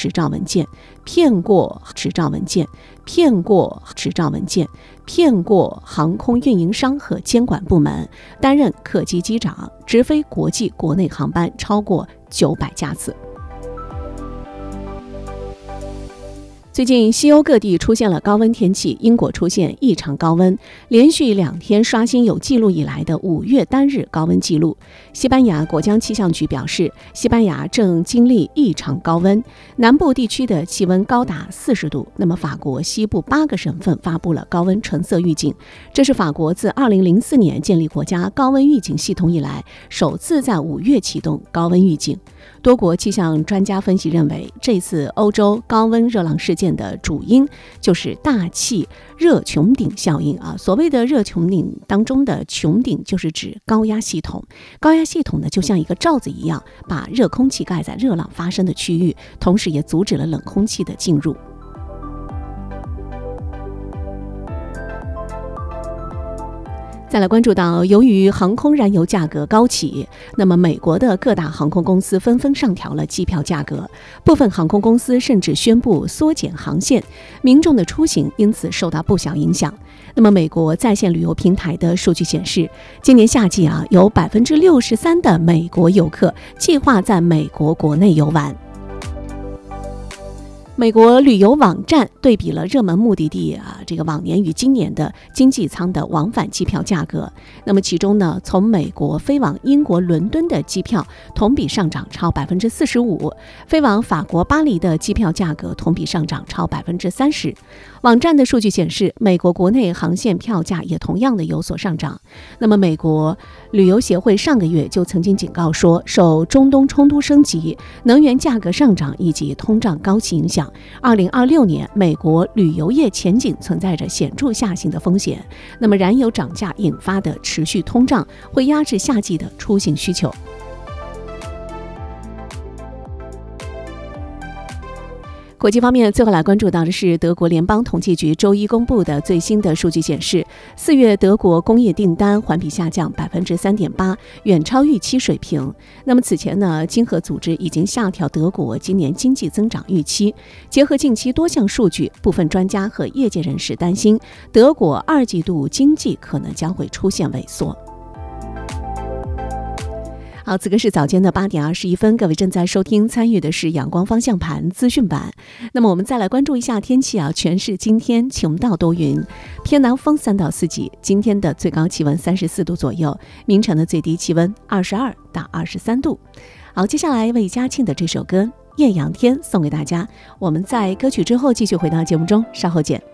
执照文件，骗过执照文件，骗过执照文件，骗过航空运营商和监管部门，担任客机机长，直飞国际国内航班超过900架次。最近西欧各地出现了高温天气，英国出现异常高温，连续2天刷新有记录以来的5月单日高温记录。西班牙国家气象局表示，西班牙正经历异常高温，南部地区的气温高达40度。那么法国西部8个省份发布了高温橙色预警，这是法国自2004年建立国家高温预警系统以来首次在5月启动高温预警。多国气象专家分析认为，这次欧洲高温热浪事件的主因就是大气热穹顶效应啊。所谓的热穹顶当中的穹顶就是指高压系统，高压系统呢就像一个罩子一样，把热空气盖在热浪发生的区域，同时也阻止了冷空气的进入。再来关注到，由于航空燃油价格高企，那么美国的各大航空公司纷纷上调了机票价格，部分航空公司甚至宣布缩减航线，民众的出行因此受到不小影响。那么美国在线旅游平台的数据显示，今年夏季有63%的美国游客计划在美国国内游玩。美国旅游网站对比了热门目的地这个往年与今年的经济舱的往返机票价格。那么其中呢，从美国飞往英国伦敦的机票同比上涨超 45%， 飞往法国巴黎的机票价格同比上涨超 30%。网站的数据显示，美国国内航线票价也同样的有所上涨。那么美国旅游协会上个月就曾经警告说，受中东冲突升级、能源价格上涨以及通胀高企影响，2026年美国旅游业前景存在着显著下行的风险。那么燃油涨价引发的持续通胀会压制夏季的出行需求。国际方面，最后来关注到的是德国联邦统计局周一公布的最新的数据显示，4月德国工业订单环比下降 3.8%， 远超预期水平。那么此前呢，经合组织已经下调德国今年经济增长预期。结合近期多项数据，部分专家和业界人士担心，德国2季度经济可能将会出现萎缩。好，此刻是早间的8点21分，各位正在收听参与的是阳光方向盘资讯版。那么我们再来关注一下天气全市今天晴到多云，偏南风3到4级，今天的最高气温34度左右，明晨的最低气温22到23度。好，接下来为嘉庆的这首歌《艳阳天》送给大家，我们在歌曲之后继续回到节目中，稍后见。